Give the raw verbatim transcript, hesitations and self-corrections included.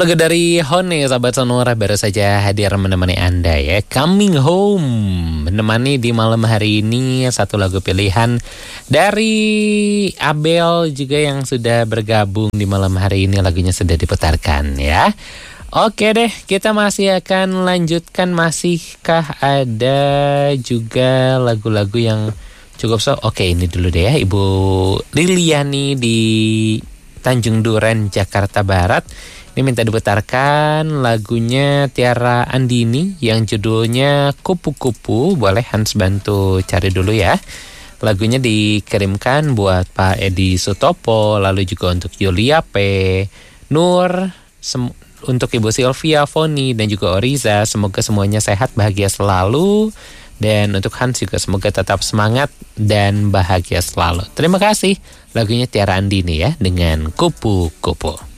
Lagu dari Hone, sahabat Sonora baru saja hadir menemani Anda ya. Coming Home menemani di malam hari ini. Satu lagu pilihan dari Abel juga yang sudah bergabung di malam hari ini. Lagunya sudah diputarkan ya. Oke deh, kita masih akan lanjutkan. Masihkah ada juga lagu-lagu yang cukup so? Oke, ini dulu deh ya, Ibu Liliani di Tanjung Duren, Jakarta Barat. Ini minta diputarkan lagunya Tiara Andini yang judulnya Kupu-Kupu. Boleh Hans bantu cari dulu ya. Lagunya dikirimkan buat Pak Edi Sutopo, lalu juga untuk Yulia P, Nur, sem- untuk Ibu Sylvia, Foni, dan juga Oriza. Semoga semuanya sehat, bahagia selalu. Dan untuk Hans juga semoga tetap semangat dan bahagia selalu. Terima kasih. Lagunya Tiara Andini ya dengan Kupu-Kupu.